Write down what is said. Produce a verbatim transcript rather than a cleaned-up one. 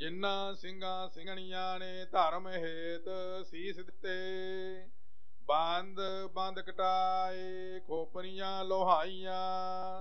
ਜਿਨ੍ਹਾਂ ਸਿੰਘਾਂ ਸਿੰਘਣੀਆਂ ਨੇ ਧਰਮ ਹੇਤ ਸੀਸ ਦਿੱਤੇ, ਬੰਦ ਬੰਦ ਕਟਾਏ ਖੋਪਰੀਆਂ ਲੋਹਾਈਆਂ,